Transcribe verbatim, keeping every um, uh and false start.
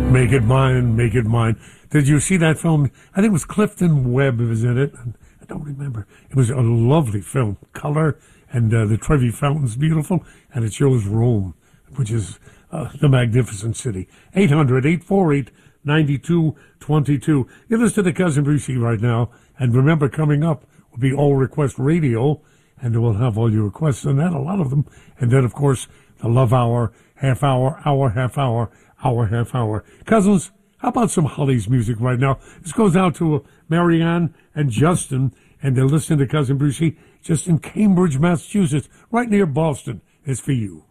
Make It Mine, Make It Mine. Did you see that film? I think it was Clifton Webb was in it. I don't remember. It was a lovely film. Color, and uh, the Trevi Fountain's beautiful, and it shows Rome, which is uh, the magnificent city. eight hundred, eight four eight, nine two two two. You're listening to Cousin Brucey right now, and remember, coming up will be All Request Radio, and we'll have all your requests on that, a lot of them. And then, of course, the Love Hour, half hour, hour, half hour, hour, half hour. Cousins, how about some Holly's music right now? This goes out to uh, Marianne and Justin, and they're listening to Cousin Brucey just in Cambridge, Massachusetts, right near Boston. It's for you.